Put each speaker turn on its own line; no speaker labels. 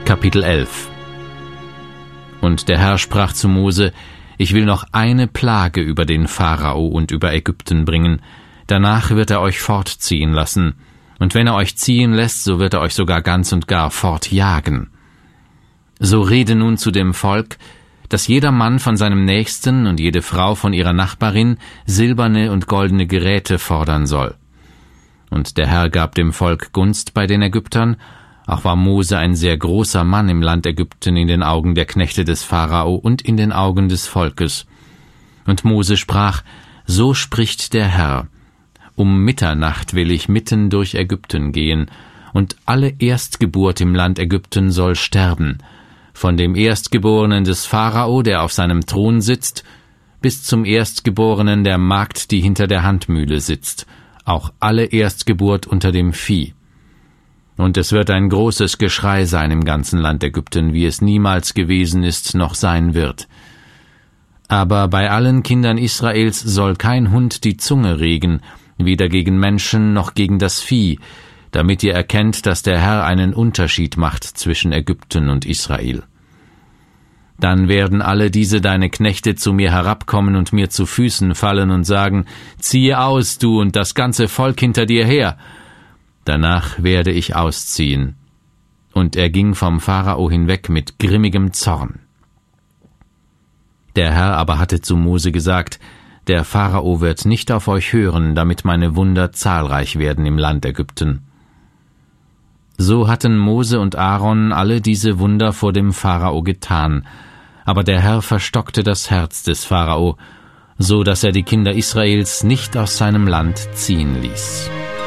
Kapitel 11. Und der Herr sprach zu Mose: Ich will noch eine Plage über den Pharao und über Ägypten bringen, danach wird er euch fortziehen lassen, und wenn er euch ziehen lässt, so wird er euch sogar ganz und gar fortjagen. So rede nun zu dem Volk, dass jeder Mann von seinem Nächsten und jede Frau von ihrer Nachbarin silberne und goldene Geräte fordern soll. Und der Herr gab dem Volk Gunst bei den Ägyptern, auch war Mose ein sehr großer Mann im Land Ägypten in den Augen der Knechte des Pharao und in den Augen des Volkes. Und Mose sprach: So spricht der Herr: Um Mitternacht will ich mitten durch Ägypten gehen, und alle Erstgeburt im Land Ägypten soll sterben, von dem Erstgeborenen des Pharao, der auf seinem Thron sitzt, bis zum Erstgeborenen der Magd, die hinter der Handmühle sitzt, auch alle Erstgeburt unter dem Vieh. Und es wird ein großes Geschrei sein im ganzen Land Ägypten, wie es niemals gewesen ist noch sein wird. Aber bei allen Kindern Israels soll kein Hund die Zunge regen, weder gegen Menschen noch gegen das Vieh, damit ihr erkennt, dass der Herr einen Unterschied macht zwischen Ägypten und Israel. Dann werden alle diese deine Knechte zu mir herabkommen und mir zu Füßen fallen und sagen: Ziehe aus, du und das ganze Volk hinter dir her. Danach werde ich ausziehen. Und er ging vom Pharao hinweg mit grimmigem Zorn. Der Herr aber hatte zu Mose gesagt: Der Pharao wird nicht auf euch hören, damit meine Wunder zahlreich werden im Land Ägypten. So hatten Mose und Aaron alle diese Wunder vor dem Pharao getan, aber der Herr verstockte das Herz des Pharao, so dass er die Kinder Israels nicht aus seinem Land ziehen ließ.